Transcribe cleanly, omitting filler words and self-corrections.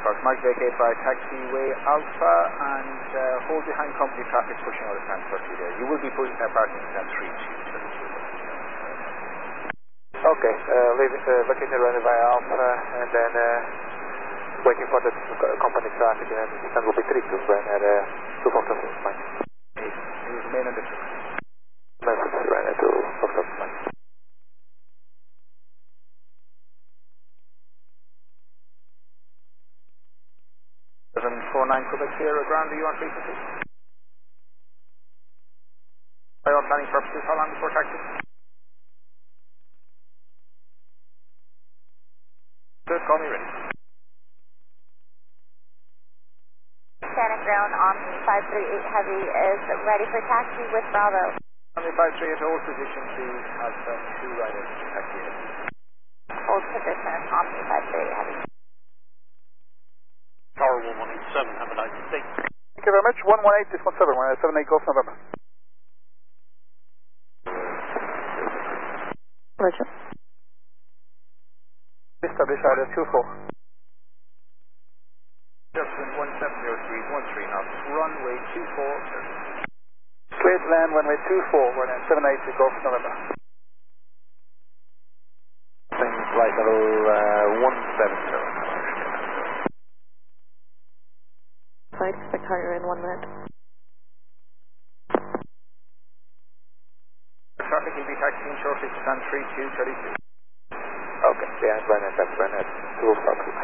Park. Mike vacate by taxiway Alpha and hold behind company traffic pushing out of stand 30 there. You will be parking in stand 3. Okay, vacated runway by Alpha and then waiting for the company traffic and then stand will be 32 when at 246 Mike. You will remain on the trip. Right at 246 Mike. 749 Quebec Sierra ground, are you on frequency? By all planning purposes, how long before taxi? Good, call me ready. Santa ground on 538 Heavy is ready for taxi with Bravo. On the 538 hold position, please have 2 riders to taxi. Hold position on 538 Heavy. Tower 1187, have a nice day. Thank you very much. 118, 617, we're at 78 Golf November. Roger. Establish ILS 24. Justin 1703, 13 knots, runway 24. Straight land, runway 24, we're at 78 Golf November. Flight level 170. Flight expect higher in 1 minute. Traffic will be taxiing shortly to stand 3232. Okay, yeah, run at 2 o'clock.